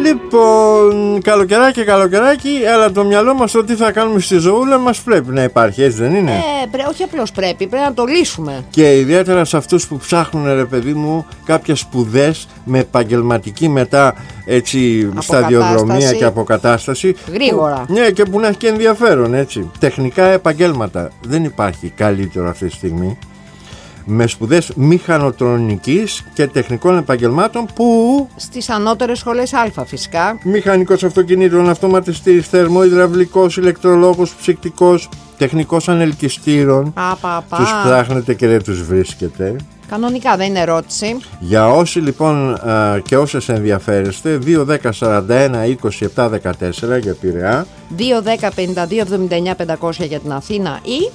Λοιπόν, καλοκαιράκι, αλλά το μυαλό μας το τι θα κάνουμε στη ζωούλα μας πρέπει να υπάρχει, έτσι δεν είναι? Όχι απλώς πρέπει να το λύσουμε. Και ιδιαίτερα σε αυτούς που ψάχνουν, ρε παιδί μου, κάποιες σπουδές με επαγγελματική μετά έτσι σταδιοδρομία και αποκατάσταση. Γρήγορα. Ναι, και που να έχει και ενδιαφέρον, έτσι. Τεχνικά επαγγέλματα. Δεν υπάρχει καλύτερο αυτή τη στιγμή. Με σπουδές μηχανοτρονικής και τεχνικών επαγγελμάτων που... Στις ανώτερες σχολές Α φυσικά. Μηχανικός αυτοκινήτων, αυτοματιστής, θερμοϊδραυλικός, ηλεκτρολόγος, ψυκτικός, τεχνικός ανελκυστήρων. Τους ψάχνετε και δεν τους βρίσκετε. Κανονικά δεν είναι ερώτηση. Για όσοι λοιπόν και όσες ενδιαφέρεστε, 2, 10, 41, 27, 14 για Πειραιά, 2, 10, 52, 79, 500 για την Αθήνα ή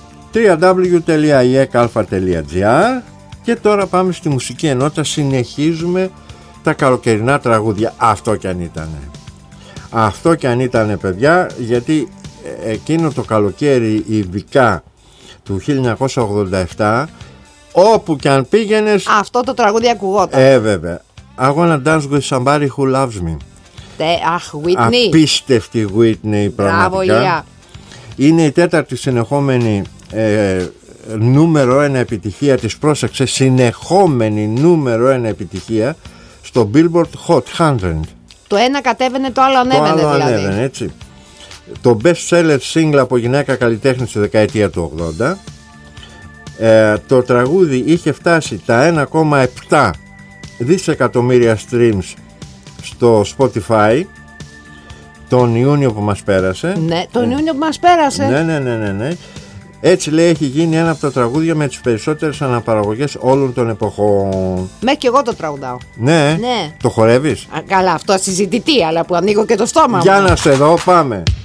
www.iecalfa.gr. Και τώρα πάμε στη μουσική ενότητα. Συνεχίζουμε τα καλοκαιρινά τραγούδια. Αυτό κι αν ήτανε παιδιά, γιατί εκείνο το καλοκαίρι, ειδικά του 1987, όπου κι αν πήγαινες, αυτό το τραγούδι ακουγόταν. Βέβαια. I wanna dance with somebody who loves me. Αχ, Whitney. Απίστευτη Whitney, πραγματικά. Μπράβο, Ηλία. Είναι η τέταρτη συνεχόμενη νούμερο 1 επιτυχία της, πρόσεξε, συνεχόμενη νούμερο 1 επιτυχία στο Billboard Hot 100. Το ένα κατέβαινε, το άλλο ανέβαινε, δηλαδή. Έτσι. Το best seller single από γυναίκα καλλιτέχνη στη δεκαετία του 80. Το τραγούδι είχε φτάσει τα 1,7 δισεκατομμύρια streams στο Spotify τον Ιούνιο που μας πέρασε. Ναι, τον Ιούνιο που μας πέρασε. Ναι. Έτσι, λέει, έχει γίνει ένα από τα τραγούδια με τις περισσότερες αναπαραγωγές όλων των εποχών. Μέχρι και εγώ το τραγουδάω. Ναι. Το χορεύεις? Καλά, αυτό ασυζητητή, αλλά που ανοίγω και το στόμα μου. Για να σε δω, πάμε.